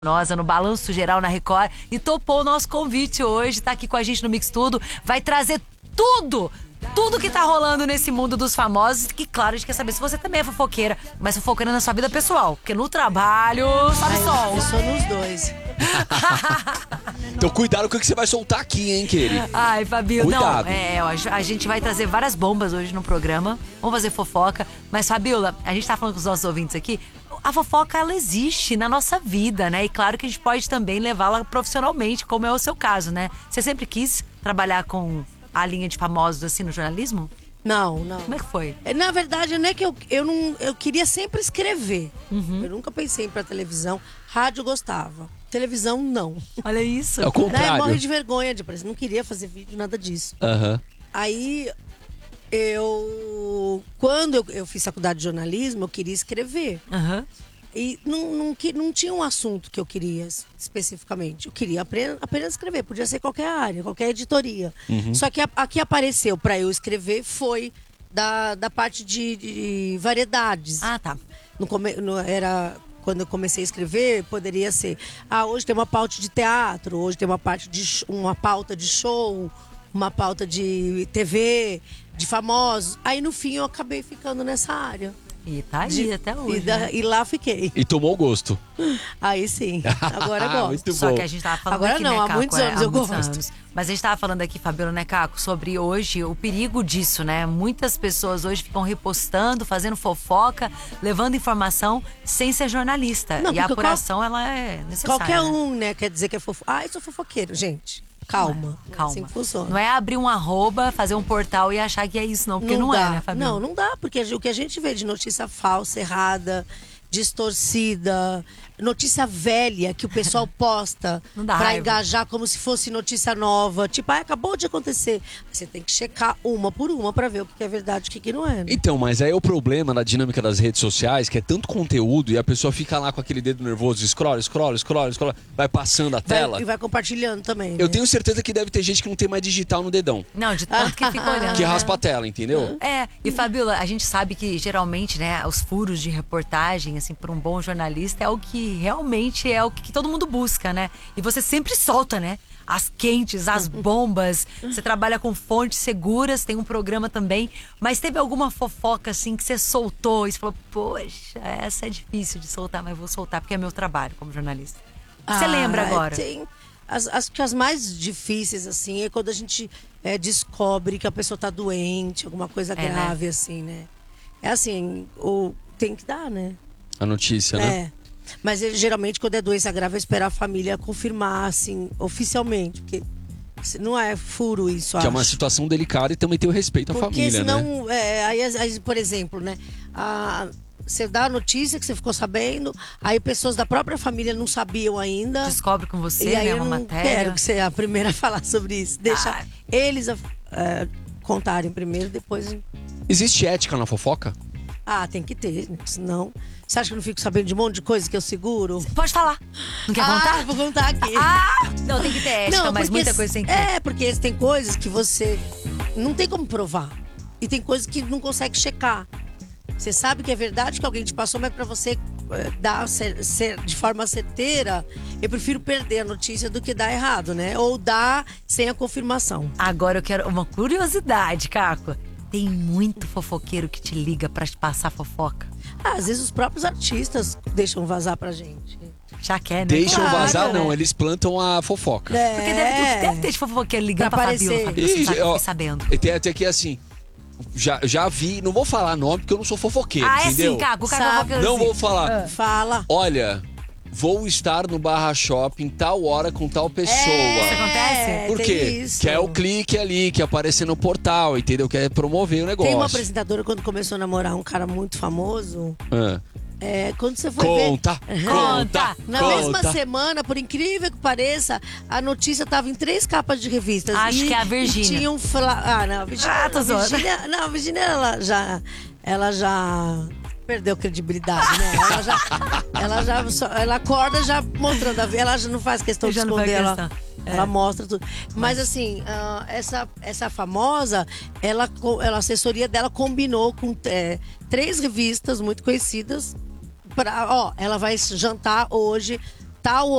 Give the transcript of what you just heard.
Nossa, no Balanço Geral na Record e topou o nosso convite hoje, tá aqui com a gente no Mix Tudo, vai trazer tudo que tá rolando nesse mundo dos famosos, que claro, a gente quer saber se você também é fofoqueira, mas fofoqueira na sua vida pessoal, porque no trabalho, sobe sol. Eu sou nos dois. Então cuidado com o que você vai soltar aqui, hein, querido? Ai, Fabio, Cuidado. não, a gente vai trazer várias bombas hoje no programa, vamos fazer fofoca, mas Fabiola, a gente tá falando com os nossos ouvintes aqui, a fofoca, ela existe na nossa vida, né? E claro que a gente pode também levá-la profissionalmente, como é o seu caso, né? Você sempre quis trabalhar com a linha de famosos, assim, no jornalismo? Não. Como é que foi? Na verdade, não é que eu queria sempre escrever. Eu nunca pensei em ir pra televisão. Rádio eu gostava. Televisão, não. Olha isso. É o contrário. Morri de vergonha, de não queria fazer vídeo, nada disso. Aham. Aí, quando eu fiz faculdade de jornalismo, eu queria escrever. Aham. E não tinha um assunto que eu queria especificamente. Eu queria apenas escrever. Podia ser qualquer área, qualquer editoria. Só que a que apareceu para eu escrever foi da parte de variedades. Ah, tá. Era quando eu comecei a escrever, poderia ser... hoje tem uma pauta de teatro, hoje tem uma pauta de show, uma pauta de TV, de famosos. Aí, no fim, eu acabei ficando nessa área. E tá aí até hoje, né? E lá fiquei. E tomou gosto. Aí sim, agora eu gosto. Muito Só bom. que a gente tava falando Agora aqui, não, né, há Caco? muitos anos há eu muitos gosto. anos. Mas a gente tava falando aqui, Fabiola, né, Caco, sobre hoje, o perigo disso, né? Muitas pessoas hoje ficam repostando, fazendo fofoca, levando informação sem ser jornalista. Não, e a porque apuração, ela é necessária. Qualquer né? um, né, quer dizer que é fofo. Eu sou fofoqueiro, gente. Calma. Calma. Assim que funciona. Não é abrir um arroba, fazer um portal e achar que é isso, não. Porque não dá. é, né, Fabiola? Não dá, porque o que a gente vê de notícia falsa, errada, distorcida, notícia velha que o pessoal posta Não dá pra raiva. engajar como se fosse notícia nova. Tipo, acabou de acontecer. Você tem que checar uma por uma pra ver o que é verdade e o que não é. Né? Então, mas aí é o problema da dinâmica das redes sociais, que é tanto conteúdo e a pessoa fica lá com aquele dedo nervoso, scroll, vai passando a tela. E vai compartilhando também. Eu né? tenho certeza que deve ter gente que não tem mais digital no dedão, Não, de tanto que fica olhando. que né? raspa a tela, entendeu? E Fabiola, a gente sabe que geralmente, né, os furos de reportagem, assim, para um bom jornalista é o que realmente é o que todo mundo busca, né? E você sempre solta, né? As quentes, as bombas. Você trabalha com fontes seguras, tem um programa também. Mas teve alguma fofoca, assim, que você soltou e você falou, poxa, essa é difícil de soltar, mas vou soltar porque é meu trabalho como jornalista. Você lembra agora? Tem. Acho que as mais difíceis, assim, é quando a gente descobre que a pessoa tá doente, alguma coisa grave, assim, né? É assim, tem que dar, né? A notícia, né? Mas geralmente, quando é doença grave, é esperar a família confirmar, assim, oficialmente. Porque não é furo isso, Que acho. é uma situação delicada e também tem o respeito à Porque família, né? senão, aí, por exemplo, né? Você dá a notícia que você ficou sabendo, aí pessoas da própria família não sabiam ainda. Descobre com você, E aí né, eu uma não matéria. quero que você seja a primeira a falar sobre isso. Deixa eles contarem primeiro, depois... Existe ética na fofoca? tem que ter, né? Senão... Você acha que eu não fico sabendo de um monte de coisa que eu seguro? Pode falar. Não quer contar? Vou contar aqui. Não, tem que ter ética, mas muita coisa tem que ter. Porque tem coisas que você não tem como provar. E tem coisas que não consegue checar. Você sabe que é verdade que alguém te passou, mas pra você dar de forma certeira, eu prefiro perder a notícia do que dar errado, né? Ou dar sem a confirmação. Agora eu quero uma curiosidade, Caco. Tem muito fofoqueiro que te liga pra te passar fofoca. Às vezes os próprios artistas deixam vazar pra gente. Já quer, né? Deixam Claro, vazar, né? não, eles plantam a fofoca. Porque deve ter de fofoqueiro ligando Pra pra Fabiola. aparecer. Fabiola, você já ó, fiquei sabendo. E tem até que assim, já vi, não vou falar nome porque eu não sou fofoqueiro, É entendeu? sim, Caco. O Caco Sabe. fofoqueiro. Não vou falar. Fala. Olha, vou estar no Barra Shopping tal hora com tal pessoa. Isso acontece? Por tem quê? isso. Que é o clique ali, que aparecer no portal, entendeu? Que é promover o negócio. Tem uma apresentadora, quando começou a namorar um cara muito famoso, Ah. quando você foi Conta. Na mesma semana, por incrível que pareça, a notícia estava em 3 capas de revistas. Acho que é a Virgínia. E tinha não, a Virgínia. tô zoando. A Virgínia, ela já perdeu credibilidade, né? Ela acorda já mostrando ela já não faz questão de Já não faz esconder, questão. ela mostra tudo. Mas assim, essa famosa, a assessoria dela combinou com 3 revistas muito conhecidas. Ela vai jantar hoje tal